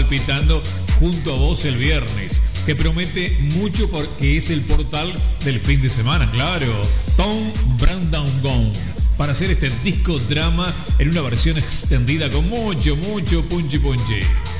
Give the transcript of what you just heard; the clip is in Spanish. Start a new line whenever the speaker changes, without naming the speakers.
palpitando junto a vos el viernes, que promete mucho porque es el portal del fin de semana, claro. Tom Brandon Gone, para hacer este disco drama en una versión extendida con mucho punchi.